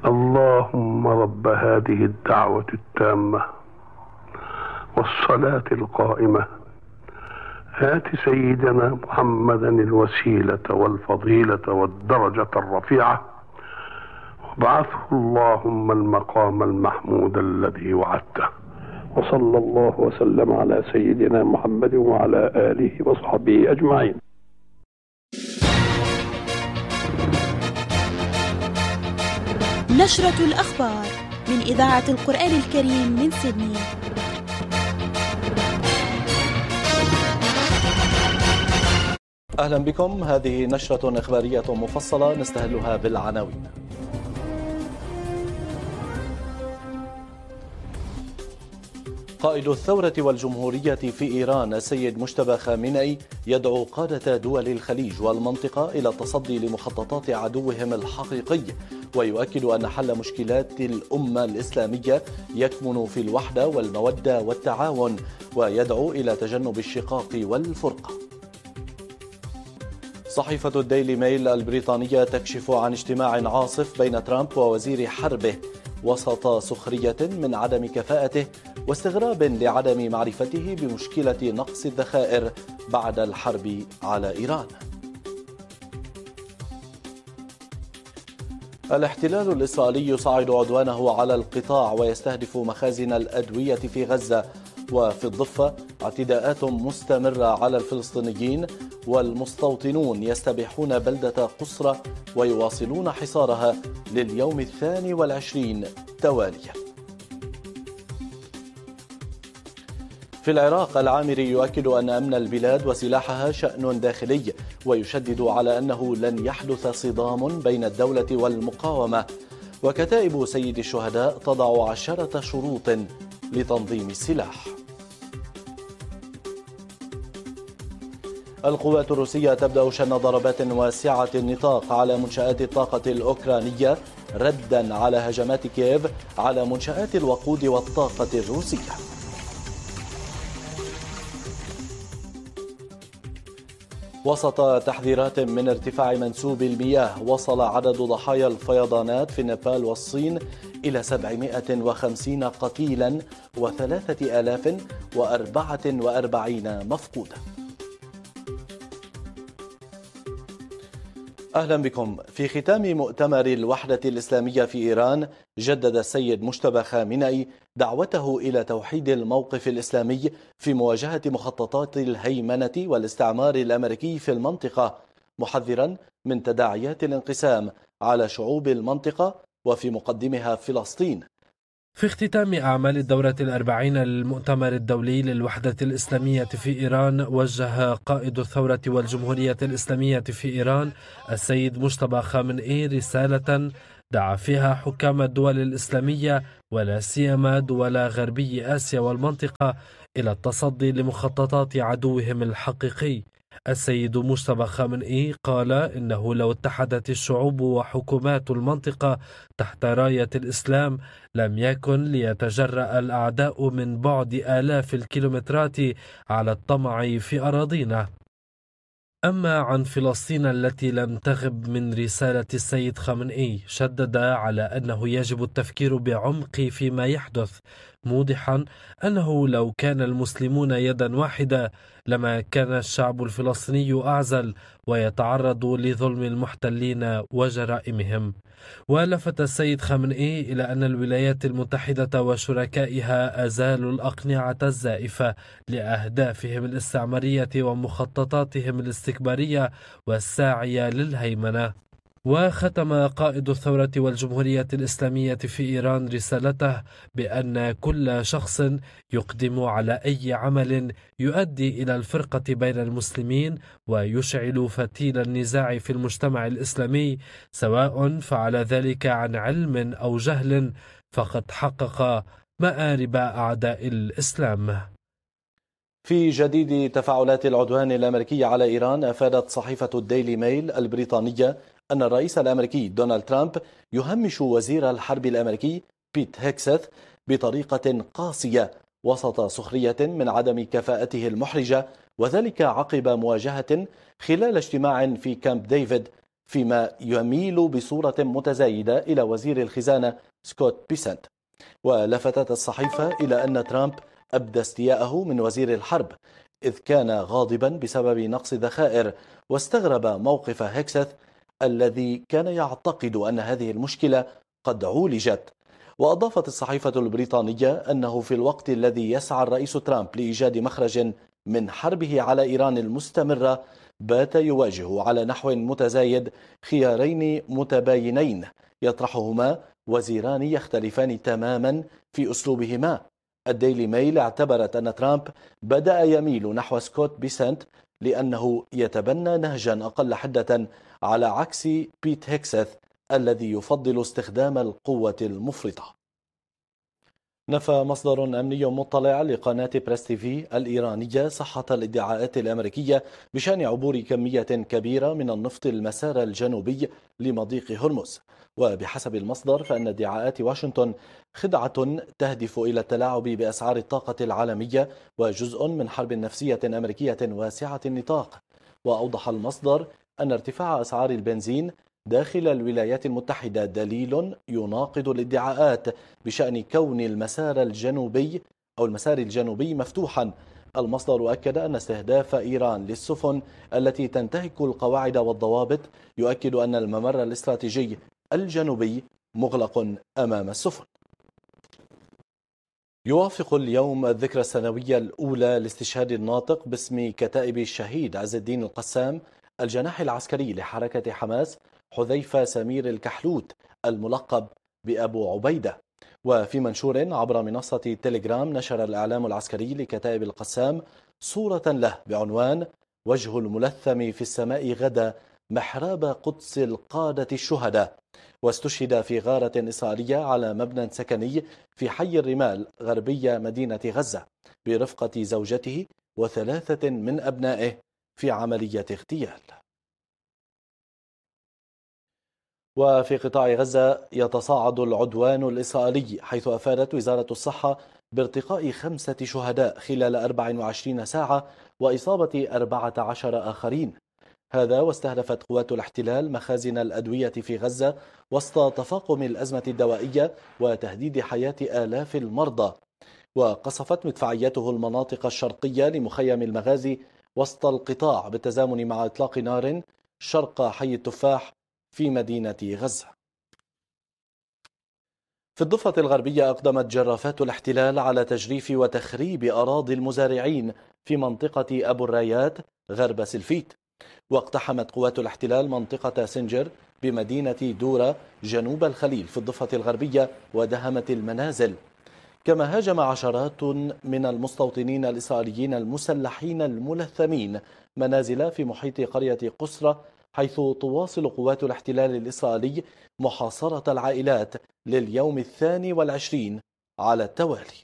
اللهم رب هذه الدعوة التامة والصلاة القائمة آت سيدنا محمدا الوسيلة والفضيلة والدرجة الرفيعة وابعثه اللهم المقام المحمود الذي وعدته. وصلى الله وسلم على سيدنا محمد وعلى آله وصحبه أجمعين. نشرة الأخبار من إذاعة القرآن الكريم من سيدني. أهلا بكم. هذه نشرة إخبارية مفصلة نستهلها بالعناوين. قائد الثورة والجمهورية في إيران السيد مجتبى خامنئي يدعو قادة دول الخليج والمنطقة إلى التصدي لمخططات عدوهم الحقيقي، ويؤكد أن حل مشكلات الأمة الإسلامية يكمن في الوحدة والمودة والتعاون، ويدعو إلى تجنب الشقاق والفرقة. صحيفة الديلي ميل البريطانية تكشف عن اجتماع عاصف بين ترامب ووزير حربه وسط سخرية من عدم كفاءته واستغراب لعدم معرفته بمشكلة نقص الذخائر بعد الحرب على إيران. الاحتلال الإسرائيلي يصعد عدوانه على القطاع ويستهدف مخازن الأدوية في غزة، وفي الضفة اعتداءات مستمرة على الفلسطينيين، والمستوطنون يستبيحون بلدة قصرة ويواصلون حصارها لليوم 22 تواليا. في العراق العامري يؤكد أن أمن البلاد وسلاحها شأن داخلي، ويشدد على أنه لن يحدث صدام بين الدولة والمقاومة، وكتائب سيد الشهداء تضع 10 شروط لتنظيم السلاح. القوات الروسية تبدأ شن ضربات واسعة النطاق على منشآت الطاقة الأوكرانية ردا على هجمات كييف على منشآت الوقود والطاقة الروسية. وسط تحذيرات من ارتفاع منسوب المياه، وصل عدد ضحايا الفيضانات في نيبال والصين إلى 750 قتيلا و3044 مفقودا. أهلا بكم. في ختام مؤتمر الوحدة الإسلامية في إيران، جدد السيد مجتبى خامنئي دعوته إلى توحيد الموقف الإسلامي في مواجهة مخططات الهيمنة والاستعمار الأمريكي في المنطقة، محذرا من تداعيات الانقسام على شعوب المنطقة وفي مقدمها فلسطين. في اختتام أعمال الدورة 40 للمؤتمر الدولي للوحدة الإسلامية في إيران، وجه قائد الثورة والجمهورية الإسلامية في إيران السيد مجتبى خامنئي رسالة دعا فيها حكام الدول الإسلامية ولا سيما دول غربي آسيا والمنطقة إلى التصدي لمخططات عدوهم الحقيقي. السيد مجتبى خامنئي قال إنه لو اتحدت الشعوب وحكومات المنطقة تحت راية الإسلام لم يكن ليتجرأ الأعداء من بعد آلاف الكيلومترات على الطمع في أراضينا. أما عن فلسطين التي لم تغب من رسالة السيد خامنئي، شدد على أنه يجب التفكير بعمق فيما يحدث، موضحا أنه لو كان المسلمون يدا واحدة لما كان الشعب الفلسطيني أعزل ويتعرض لظلم المحتلين وجرائمهم. ولفت السيد خامنئي إلى أن الولايات المتحدة وشركائها أزالوا الأقنعة الزائفة لأهدافهم الاستعمارية ومخططاتهم الاستكبارية والساعية للهيمنة. وختم قائد الثورة والجمهورية الإسلامية في إيران رسالته بأن كل شخص يقدم على أي عمل يؤدي إلى الفرقة بين المسلمين ويشعل فتيل النزاع في المجتمع الإسلامي، سواء فعل ذلك عن علم أو جهل، فقد حقق مآرب أعداء الإسلام. في جديد تفاعلات العدوان الأمريكي على إيران، أفادت صحيفة الديلي ميل البريطانية أن الرئيس الأمريكي دونالد ترامب يهمش وزير الحرب الأمريكي بيت هيكسث بطريقة قاسية وسط سخرية من عدم كفاءته المحرجة، وذلك عقب مواجهة خلال اجتماع في كامب ديفيد فيما يميل بصورة متزايدة إلى وزير الخزانة سكوت بيسنت. ولفتت الصحيفة إلى أن ترامب أبدى استياءه من وزير الحرب إذ كان غاضبا بسبب نقص ذخائر، واستغرب موقف هيكسث الذي كان يعتقد أن هذه المشكلة قد عولجت. وأضافت الصحيفة البريطانية أنه في الوقت الذي يسعى الرئيس ترامب لإيجاد مخرج من حربه على إيران المستمرة، بات يواجه على نحو متزايد خيارين متباينين يطرحهما وزيران يختلفان تماما في أسلوبهما. الديلي ميل اعتبرت أن ترامب بدأ يميل نحو سكوت بيسنت لأنه يتبنى نهجا أقل حدة على عكس بيت هيكسث الذي يفضل استخدام القوة المفرطة. نفى مصدر أمني مطلع لقناة بريس تي في الإيرانية صحة الادعاءات الأمريكية بشأن عبور كمية كبيرة من النفط المسار الجنوبي لمضيق هرمز. وبحسب المصدر فإن ادعاءات واشنطن خدعة تهدف إلى التلاعب بأسعار الطاقة العالمية وجزء من حرب نفسية أمريكية واسعة النطاق. وأوضح المصدر أن ارتفاع أسعار البنزين داخل الولايات المتحدة دليل يناقض الادعاءات بشأن كون المسار الجنوبي مفتوحا. المصدر أكد أن استهداف إيران للسفن التي تنتهك القواعد والضوابط يؤكد أن الممر الاستراتيجي الجنوبي مغلق أمام السفن. يوافق اليوم الذكرى السنوية الأولى لاستشهاد الناطق باسم كتائب الشهيد عز الدين القسام الجناح العسكري لحركة حماس حذيفة سمير الكحلوت الملقب بأبو عبيدة. وفي منشور عبر منصة تيليجرام نشر الإعلام العسكري لكتائب القسام صورة له بعنوان وجه الملثم في السماء غدا محراب قدس القادة الشهداء، واستشهد في غارة إسرائيلية على مبنى سكني في حي الرمال غربية مدينة غزة برفقة زوجته و3 من أبنائه في عملية اغتيال. وفي قطاع غزة يتصاعد العدوان الإسرائيلي، حيث أفادت وزارة الصحة بارتقاء 5 شهداء خلال 24 ساعة وإصابة 14 آخرين. هذا واستهدفت قوات الاحتلال مخازن الأدوية في غزة وسط تفاقم الأزمة الدوائية وتهديد حياة آلاف المرضى. وقصفت مدفعيته المناطق الشرقية لمخيم المغازي وسط القطاع بالتزامن مع إطلاق نار شرق حي التفاح في مدينة غزة. في الضفة الغربية أقدمت جرافات الاحتلال على تجريف وتخريب أراضي المزارعين في منطقة أبو الرايات غرب سلفيت. واقتحمت قوات الاحتلال منطقة سنجر بمدينة دورة جنوب الخليل في الضفة الغربية ودهمت المنازل. كما هاجم عشرات من المستوطنين الإسرائيليين المسلحين الملثمين منازل في محيط قرية قسرة، حيث تواصل قوات الاحتلال الإسرائيلي محاصرة العائلات لليوم 22 على التوالي.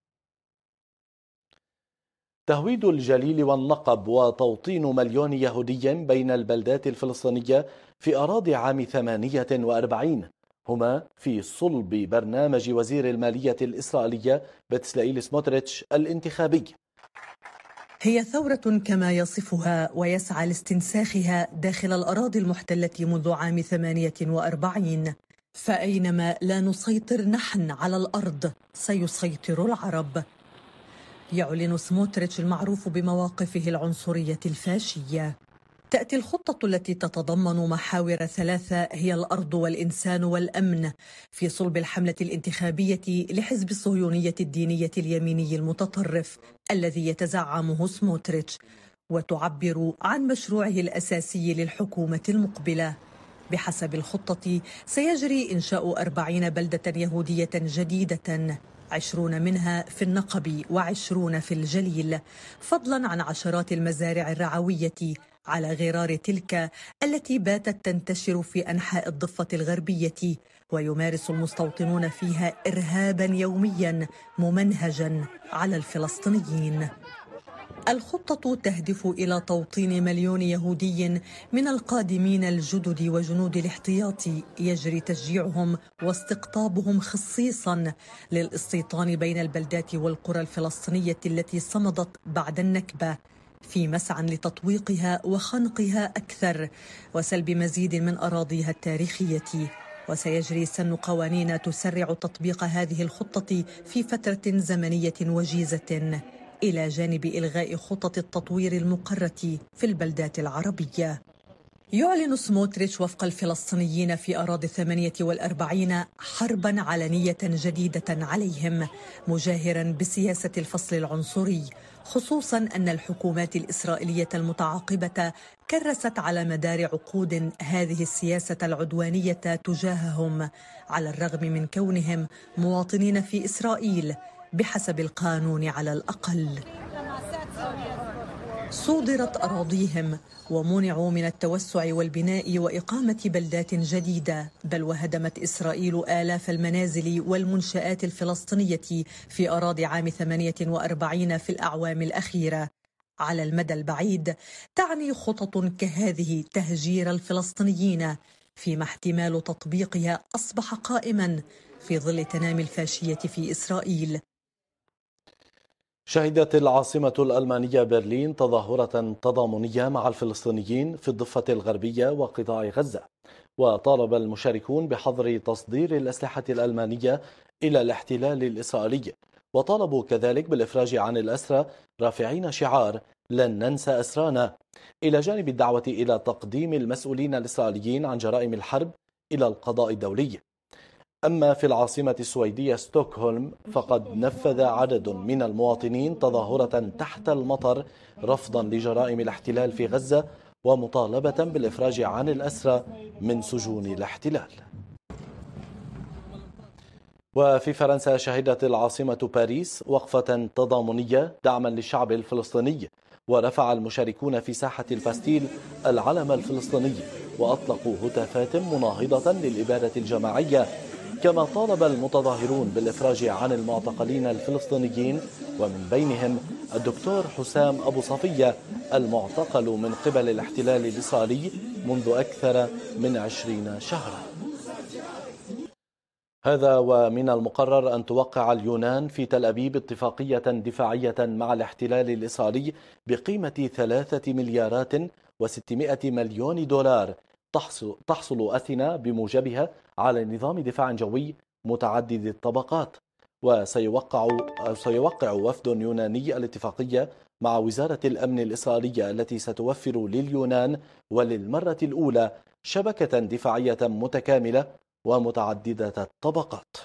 تهويد الجليل والنقب وتوطين مليون يهودي بين البلدات الفلسطينية في أراضي عام 48 هما في صلب برنامج وزير المالية الإسرائيلية بتسلائيل سموتريتش الانتخابي. هي ثورة كما يصفها ويسعى لاستنساخها داخل الأراضي المحتلة منذ عام 48. فأينما لا نسيطر نحن على الأرض سيسيطر العرب. يعلن سموتريتش المعروف بمواقفه العنصرية الفاشية. تأتي الخطة التي تتضمن محاور 3 هي الأرض والإنسان والأمن في صلب الحملة الانتخابية لحزب الصهيونية الدينية اليميني المتطرف الذي يتزعمه سموتريتش، وتعبر عن مشروعه الأساسي للحكومة المقبلة. بحسب الخطة سيجري إنشاء 40 بلدة يهودية جديدة، 20 منها في النقب و20 في الجليل، فضلا عن عشرات المزارع الرعوية على غرار تلك التي باتت تنتشر في أنحاء الضفة الغربية، ويمارس المستوطنون فيها إرهابا يوميا ممنهجا على الفلسطينيين. الخطة تهدف إلى توطين مليون يهودي من القادمين الجدد وجنود الاحتياط يجري تشجيعهم واستقطابهم خصيصا للاستيطان بين البلدات والقرى الفلسطينية التي صمدت بعد النكبة، في مسعى لتطويقها وخنقها أكثر وسلب مزيد من أراضيها التاريخية. وسيجري سن قوانين تسرع تطبيق هذه الخطة في فترة زمنية وجيزة، إلى جانب إلغاء خطط التطوير المقرة في البلدات العربية. يعلن سموتريتش وفق الفلسطينيين في أراضي 48 حرباً علنية جديدة عليهم، مجاهراً بسياسة الفصل العنصري، خصوصاً أن الحكومات الإسرائيلية المتعاقبة كرست على مدار عقود هذه السياسة العدوانية تجاههم، على الرغم من كونهم مواطنين في إسرائيل بحسب القانون على الأقل. صودرت أراضيهم ومنعوا من التوسع والبناء وإقامة بلدات جديدة، بل وهدمت إسرائيل آلاف المنازل والمنشآت الفلسطينية في أراضي عام 48 في الأعوام الأخيرة. على المدى البعيد تعني خطط كهذه تهجير الفلسطينيين، فيما احتمال تطبيقها أصبح قائما في ظل تنامي الفاشية في إسرائيل. شهدت العاصمة الألمانية برلين تظاهرة تضامنية مع الفلسطينيين في الضفة الغربية وقطاع غزة، وطالب المشاركون بحظر تصدير الأسلحة الألمانية إلى الاحتلال الإسرائيلي، وطالبوا كذلك بالإفراج عن الأسرى رافعين شعار لن ننسى أسرانا، إلى جانب الدعوة إلى تقديم المسؤولين الإسرائيليين عن جرائم الحرب إلى القضاء الدولي. أما في العاصمة السويدية ستوكهولم فقد نفذ عدد من المواطنين تظاهرة تحت المطر رفضا لجرائم الاحتلال في غزة ومطالبة بالإفراج عن الأسرى من سجون الاحتلال. وفي فرنسا شهدت العاصمة باريس وقفة تضامنية دعما للشعب الفلسطيني، ورفع المشاركون في ساحة الباستيل العلم الفلسطيني وأطلقوا هتافات مناهضة للإبادة الجماعية، كما طالب المتظاهرون بالإفراج عن المعتقلين الفلسطينيين، ومن بينهم الدكتور حسام أبو صفية المعتقل من قبل الاحتلال الإسرائيلي منذ أكثر من 20 شهرا. هذا ومن المقرر أن توقع اليونان في تل أبيب اتفاقية دفاعية مع الاحتلال الإسرائيلي بقيمة 3 مليارات و600 مليون دولار تحصل أثينا بموجبها على نظام دفاع جوي متعدد الطبقات. وسيوقع وفد يوناني الاتفاقية مع وزارة الأمن الإسرائيلية التي ستوفر لليونان وللمرة الأولى شبكة دفاعية متكاملة ومتعددة الطبقات.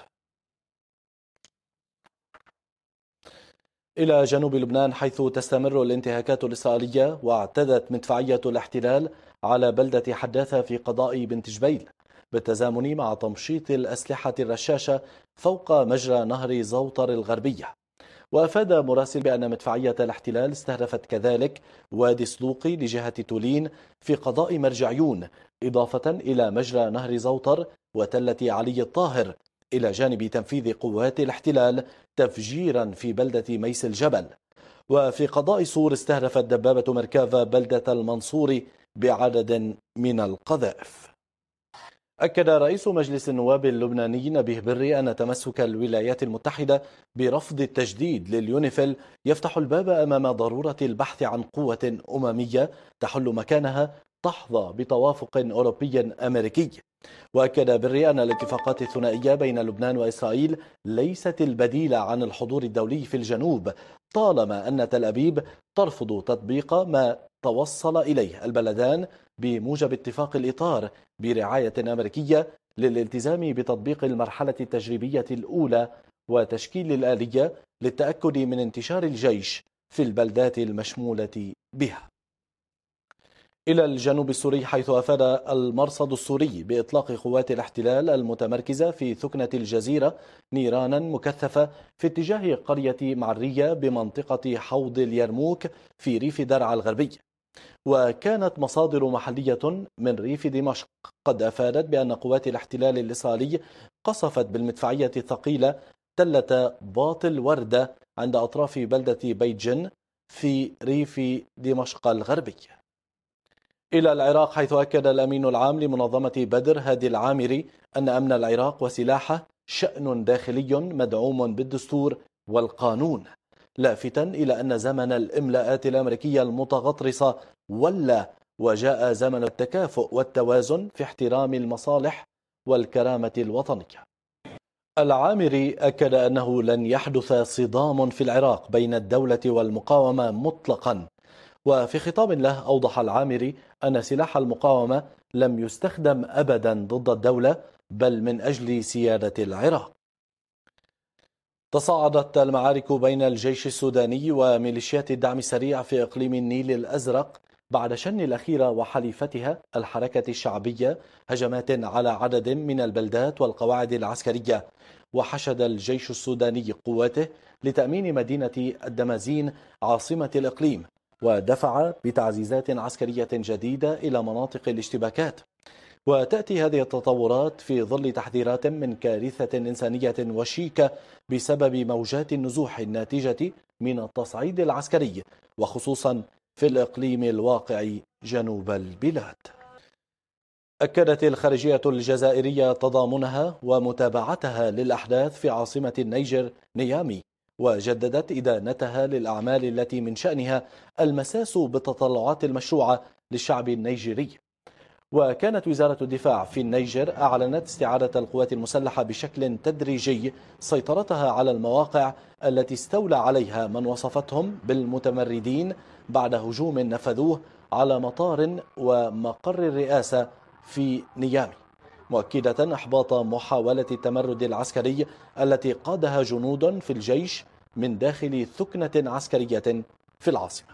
إلى جنوب لبنان، حيث تستمر الانتهاكات الإسرائيلية، واعتدت مدفعية الاحتلال على بلدة حداثة في قضاء بنت جبيل بالتزامن مع تمشيط الأسلحة الرشاشة فوق مجرى نهر زوطر الغربية. وأفاد مراسل بأن مدفعية الاحتلال استهدفت كذلك وادي سلوقي لجهة تولين في قضاء مرجعيون، إضافة إلى مجرى نهر زوطر وتلة علي الطاهر، إلى جانب تنفيذ قوات الاحتلال تفجيرا في بلدة ميس الجبل. وفي قضاء صور استهدفت دبابة مركافة بلدة المنصور بعدد من القذائف. أكد رئيس مجلس النواب اللبناني نبيه بري أن تمسك الولايات المتحدة برفض التجديد لليونيفيل يفتح الباب أمام ضرورة البحث عن قوة أممية تحل مكانها تحظى بتوافق أوروبي أمريكي. وأكد بري أن الاتفاقات الثنائية بين لبنان وإسرائيل ليست البديلة عن الحضور الدولي في الجنوب، طالما أن تل أبيب ترفض تطبيق ما توصل إليه البلدان بموجب اتفاق الإطار برعاية أمريكية للالتزام بتطبيق المرحلة التجريبية الأولى وتشكيل الآلية للتأكد من انتشار الجيش في البلدات المشمولة بها. إلى الجنوب السوري، حيث أفاد المرصد السوري بإطلاق قوات الاحتلال المتمركزة في ثكنة الجزيرة نيرانا مكثفة في اتجاه قرية معرية بمنطقة حوض اليرموك في ريف درعا الغربي. وكانت مصادر محلية من ريف دمشق قد أفادت بأن قوات الاحتلال الإسرائيلي قصفت بالمدفعية الثقيلة تلة باطل وردة عند أطراف بلدة بيتجن في ريف دمشق الغربي. إلى العراق، حيث أكد الأمين العام لمنظمة بدر هادي العامري أن أمن العراق وسلاحه شأن داخلي مدعوم بالدستور والقانون، لافتا إلى أن زمن الإملاءات الأمريكية المتغطرسة ولا، وجاء زمن التكافؤ والتوازن في احترام المصالح والكرامة الوطنية. العامري أكد أنه لن يحدث صدام في العراق بين الدولة والمقاومة مطلقا. وفي خطاب له أوضح العامري أن سلاح المقاومة لم يستخدم أبدا ضد الدولة بل من أجل سيادة العراق. تصاعدت المعارك بين الجيش السوداني وميليشيات الدعم السريع في إقليم النيل الأزرق بعد شن الأخيرة وحليفتها الحركة الشعبية هجمات على عدد من البلدات والقواعد العسكرية. وحشد الجيش السوداني قواته لتأمين مدينة الدمازين عاصمة الإقليم، ودفع بتعزيزات عسكرية جديدة إلى مناطق الاشتباكات. وتأتي هذه التطورات في ظل تحذيرات من كارثة إنسانية وشيكة بسبب موجات النزوح الناتجة من التصعيد العسكري، وخصوصا في الإقليم الواقع جنوب البلاد. أكدت الخارجية الجزائرية تضامنها ومتابعتها للأحداث في عاصمة النيجر نيامي، وجددت إدانتها للأعمال التي من شأنها المساس بالتطلعات المشروعة للشعب النيجيري. وكانت وزارة الدفاع في النيجر أعلنت استعادة القوات المسلحة بشكل تدريجي سيطرتها على المواقع التي استولى عليها من وصفتهم بالمتمردين بعد هجوم نفذوه على مطار ومقر الرئاسة في نيامي، مؤكدة إحباط محاولة التمرد العسكري التي قادها جنود في الجيش من داخل ثكنة عسكرية في العاصمة.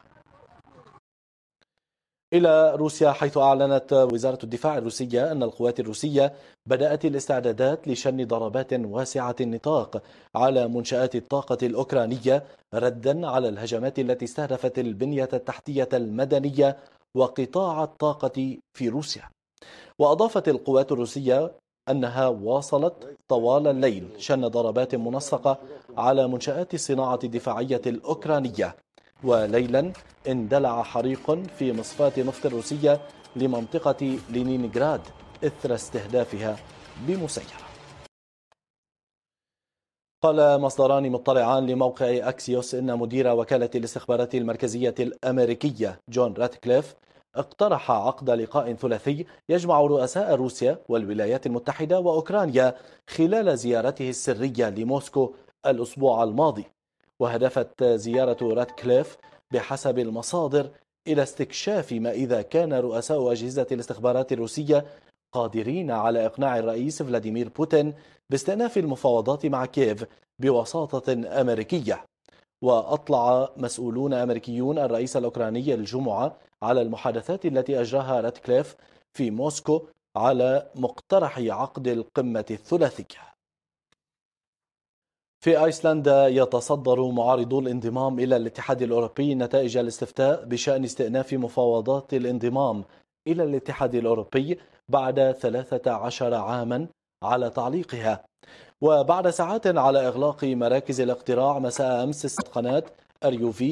إلى روسيا، حيث أعلنت وزارة الدفاع الروسية أن القوات الروسية بدأت الاستعدادات لشن ضربات واسعة النطاق على منشآت الطاقة الأوكرانية ردا على الهجمات التي استهدفت البنية التحتية المدنية وقطاع الطاقة في روسيا. وأضافت القوات الروسية أنها واصلت طوال الليل شن ضربات منسقة على منشآت الصناعة الدفاعية الأوكرانية. وليلا اندلع حريق في مصفاة نفط الروسية لمنطقة لينينغراد إثر استهدافها بمسيرة. قال مصدران مطلعان لموقع أكسيوس إن مدير وكالة الاستخبارات المركزية الأمريكية جون راتكليف اقترح عقد لقاء ثلاثي يجمع رؤساء روسيا والولايات المتحدة وأوكرانيا خلال زيارته السرية لموسكو الأسبوع الماضي. وهدفت زيارة راتكليف بحسب المصادر إلى استكشاف ما إذا كان رؤساء أجهزة الاستخبارات الروسية قادرين على إقناع الرئيس فلاديمير بوتين باستئناف المفاوضات مع كييف بوساطة أمريكية. وأطلع مسؤولون أمريكيون الرئيس الأوكراني الجمعة على المحادثات التي أجراها راتكليف في موسكو على مقترح عقد القمة الثلاثية. في أيسلندا يتصدر معارضو الانضمام إلى الاتحاد الأوروبي نتائج الاستفتاء بشأن استئناف مفاوضات الانضمام إلى الاتحاد الأوروبي بعد 13 عاما على تعليقها. وبعد ساعات على إغلاق مراكز الاقتراع مساء أمس قناة RUV